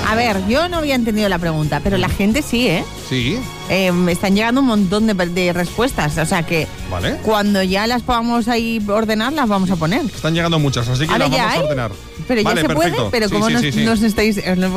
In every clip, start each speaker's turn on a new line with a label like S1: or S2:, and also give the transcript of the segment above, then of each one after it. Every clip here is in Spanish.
S1: A ver, yo no había entendido la pregunta, pero la gente sí, ¿eh?
S2: Sí.
S1: Me están llegando un montón de respuestas, o sea que
S2: Vale.
S1: cuando ya las podamos ahí ordenar, las vamos a poner.
S2: Están llegando muchas, así que
S1: Ahora
S2: las
S1: ya
S2: vamos a
S1: hay,
S2: ordenar.
S1: Pero
S2: vale,
S1: ya se
S2: perfecto.
S1: puede, pero
S2: Sí,
S1: como
S2: sí.
S1: nos estáis...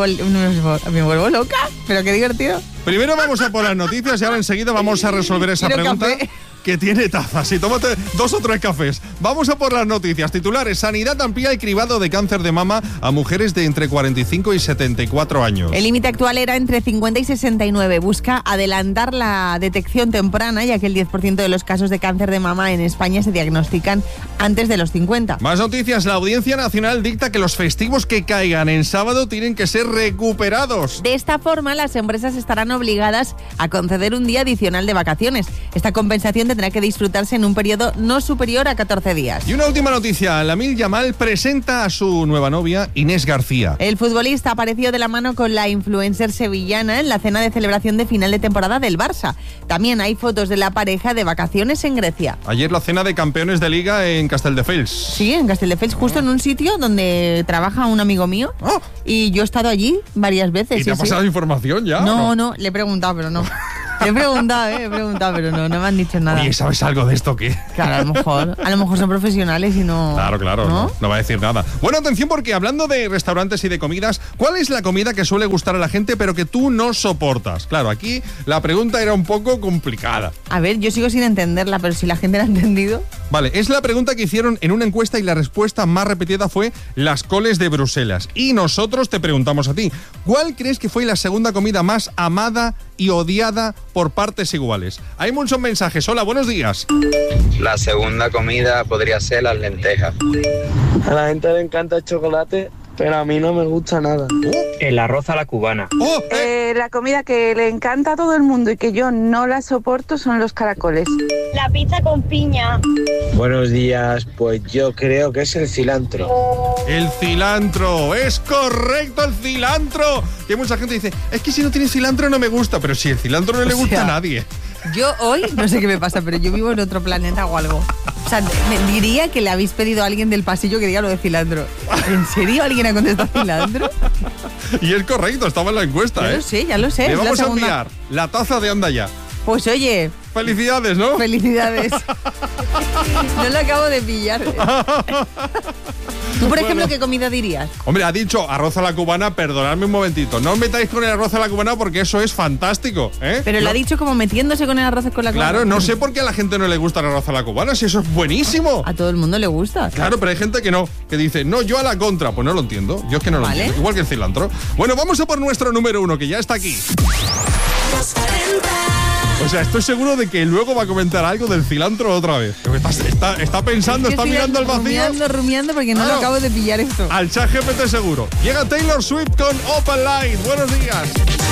S1: me vuelvo loca, pero qué divertido.
S2: Primero vamos a por las noticias y ahora enseguida vamos a resolver esa
S1: Quiero
S2: pregunta
S1: café.
S2: que tiene tazas. Y tómate 2 o 3 cafés. Vamos a por las noticias. Titulares: Sanidad amplía el cribado de cáncer de mama a mujeres de entre 45 y 74 años.
S1: El límite actual era entre 50 y 69. Busca adelantar la detección temprana, ya que el 10% de los casos de cáncer de mama en España se diagnostican antes de los 50.
S2: Más noticias. La Audiencia Nacional dicta que los festivos que caigan en sábado tienen que ser recuperados.
S1: De esta forma, las empresas estarán obligadas a conceder un día adicional de vacaciones. Esta compensación tendrá que disfrutarse en un periodo no superior a 14 días.
S2: Y una última noticia. Lamine Yamal presenta a su nueva novia, Inés García.
S1: El futbolista apareció de la mano con la influencer sevillana en la cena de celebración de final de temporada del Barça. También hay fotos de la pareja de vacaciones en Grecia.
S2: Ayer la cena de campeones de liga en Castelldefels.
S1: Sí, en Castelldefels, justo en un sitio donde trabaja un amigo mío.
S2: Oh.
S1: Y yo he estado allí varias veces.
S2: ¿Y te ha pasado información ya?
S1: No, le he preguntado, pero no. Le he preguntado, pero no me han dicho nada.
S2: Oye, ¿sabes algo de esto qué?
S1: Claro, a lo mejor son profesionales y no...
S2: Claro, no va a decir nada. Bueno, atención, porque hablando de restaurantes y de comidas, ¿cuál es la comida que suele gustar a la gente pero que tú no soportas? Claro, aquí la pregunta era un poco complicada.
S1: A ver, yo sigo sin entenderla, pero si la gente la ha entendido...
S2: Vale, es la pregunta que hicieron en una encuesta y la respuesta más repetida fue las coles de Bruselas. Y nosotros te preguntamos a ti, ¿cuál crees que fue la segunda comida más amada y odiada por partes iguales? Hay muchos mensajes. Hola, buenos días.
S3: La segunda comida podría ser las lentejas.
S4: A la gente le encanta el chocolate, pero a mí no me gusta nada.
S3: El arroz a la cubana.
S5: La comida que le encanta a todo el mundo y que yo no la soporto son los caracoles.
S6: La pizza con piña.
S4: Buenos días, pues yo creo que es el cilantro.
S2: El cilantro, es correcto, el cilantro. Que mucha gente dice, es que si no tiene cilantro no me gusta, pero si el cilantro no le gusta a nadie.
S1: Yo hoy, no sé qué me pasa, pero yo vivo en otro planeta o algo. O sea, me diría que le habéis pedido a alguien del pasillo que diga lo de cilantro. ¿En serio alguien ha contestado cilantro?
S2: Y es correcto, estaba en la encuesta,
S1: Ya lo sé.
S2: Le
S1: es
S2: vamos
S1: la
S2: a
S1: segunda.
S2: enviar la taza de Anda Ya.
S1: Pues oye...
S2: Felicidades, ¿no?
S1: Felicidades. No lo acabo de pillar. ¿Tú, por ejemplo, qué comida dirías?
S2: Hombre, ha dicho arroz a la cubana, perdonadme un momentito. No os metáis con el arroz a la cubana porque eso es fantástico, ¿eh?
S1: Pero lo ha dicho como metiéndose con el arroz con la cubana.
S2: Claro, no sé por qué a la gente no le gusta el arroz a la cubana, si eso es buenísimo.
S1: A todo el mundo le gusta.
S2: Claro, pero hay gente que no, que dice, no, yo a la contra. Pues no lo entiendo, yo es que no lo entiendo. Igual que el cilantro. Bueno, vamos a por nuestro número 1, que ya está aquí. O sea, estoy seguro de que luego va a comentar algo del cilantro otra vez. Está pensando, está mirando al vacío.
S1: Rumiando porque no lo acabo de pillar esto.
S2: Al ChatGPT seguro. Llega Taylor Swift con Open Line. Buenos días.